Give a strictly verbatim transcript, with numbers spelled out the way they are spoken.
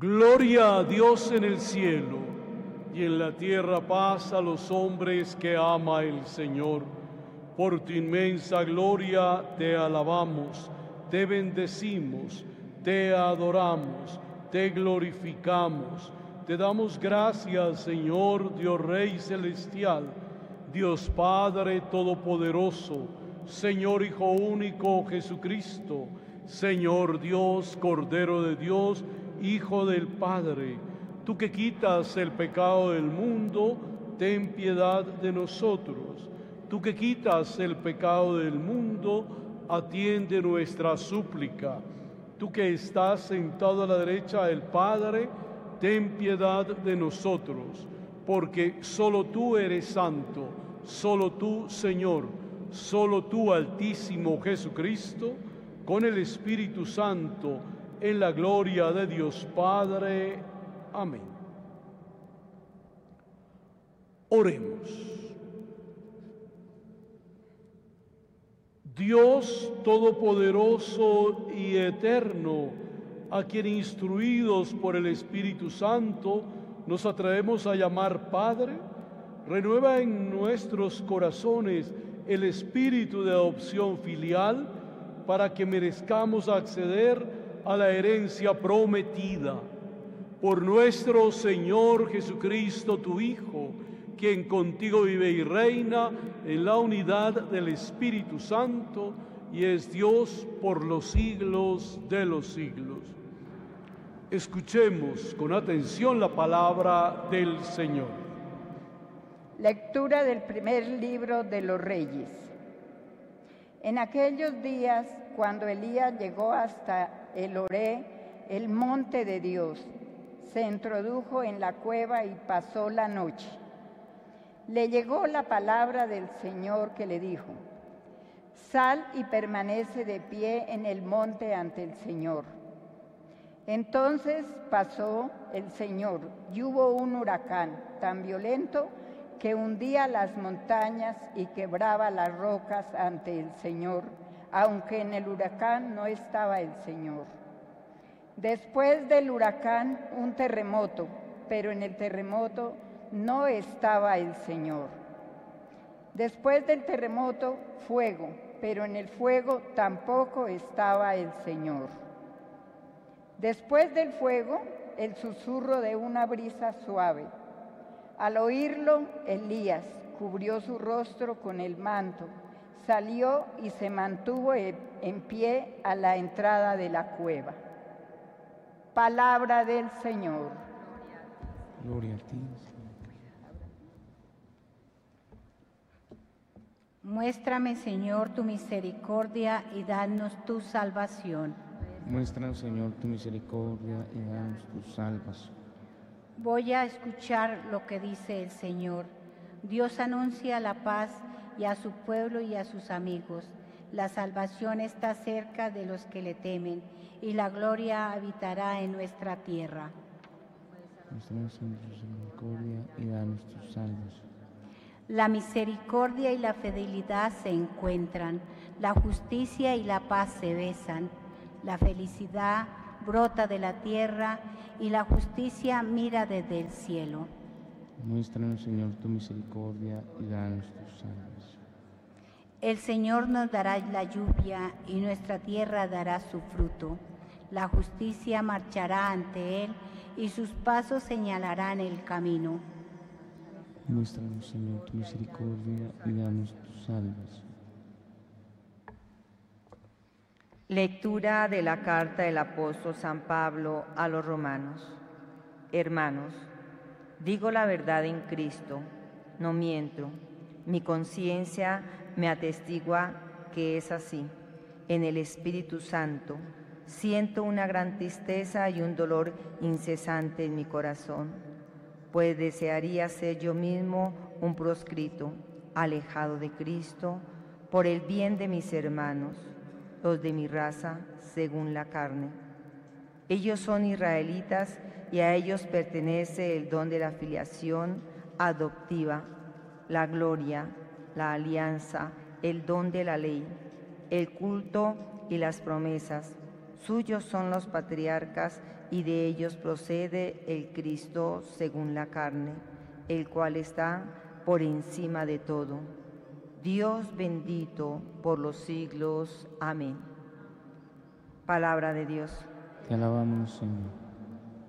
Gloria a Dios en el cielo, y en la tierra paz a los hombres que ama el Señor. Por tu inmensa gloria te alabamos, te bendecimos, te adoramos, te glorificamos. Te damos gracias, Señor, Dios Rey Celestial, Dios Padre Todopoderoso, Señor Hijo Único Jesucristo, Señor Dios, Cordero de Dios, Hijo del Padre. Tú que quitas el pecado del mundo, ten piedad de nosotros. Tú que quitas el pecado del mundo, atiende nuestra súplica. Tú que estás sentado a la derecha del Padre, ten piedad de nosotros, porque solo tú eres santo, solo tú, Señor, solo tú, Altísimo Jesucristo, con el Espíritu Santo, en la gloria de Dios Padre. Amén. Oremos. Dios Todopoderoso y Eterno, a quien instruidos por el Espíritu Santo nos atrevemos a llamar Padre, renueva en nuestros corazones el espíritu de adopción filial para que merezcamos acceder a la herencia prometida. Por nuestro Señor Jesucristo, tu Hijo, quien contigo vive y reina en la unidad del Espíritu Santo y es Dios por los siglos de los siglos. Escuchemos con atención la palabra del Señor. Lectura del primer libro de los Reyes. En aquellos días, cuando Elías llegó hasta el Oré, el monte de Dios, se introdujo en la cueva y pasó la noche. Le llegó la palabra del Señor que le dijo: sal y permanece de pie en el monte ante el Señor. Entonces pasó el Señor y hubo un huracán tan violento que hundía las montañas y quebraba las rocas ante el Señor, aunque en el huracán no estaba el Señor. Después del huracán, un terremoto, pero en el terremoto no estaba el Señor. Después del terremoto, fuego, pero en el fuego tampoco estaba el Señor. Después del fuego, el susurro de una brisa suave. Al oírlo, Elías cubrió su rostro con el manto, salió y se mantuvo en pie a la entrada de la cueva. Palabra del Señor. Gloria a ti, Señor. Muéstrame, Señor, tu misericordia y danos tu salvación. Muéstranos, Señor, tu misericordia y danos tu salvación. Voy a escuchar lo que dice el Señor. Dios anuncia la paz y a su pueblo y a sus amigos. La salvación está cerca de los que le temen, y la gloria habitará en nuestra tierra. Muéstranos, Señor, tu misericordia y danos tu salvación. La misericordia y la fidelidad se encuentran, la justicia y la paz se besan. La felicidad brota de la tierra y la justicia mira desde el cielo. Muéstranos, Señor, tu misericordia y danos tu salvación. El Señor nos dará la lluvia y nuestra tierra dará su fruto. La justicia marchará ante él y sus pasos señalarán el camino. Muéstranos, Señor, tu misericordia y danos tu salvación. Lectura de la carta del apóstol San Pablo a los romanos. Hermanos, digo la verdad en Cristo, no miento. Mi conciencia me atestigua que es así. En el Espíritu Santo siento una gran tristeza y un dolor incesante en mi corazón, pues desearía ser yo mismo un proscrito, alejado de Cristo, por el bien de mis hermanos, los de mi raza según la carne. Ellos son israelitas y a ellos pertenece el don de la filiación adoptiva, la gloria, la alianza, el don de la ley, el culto y las promesas. Suyos son los patriarcas y de ellos procede el Cristo según la carne, el cual está por encima de todo. Dios bendito por los siglos. Amén. Palabra de Dios. Te alabamos, Señor.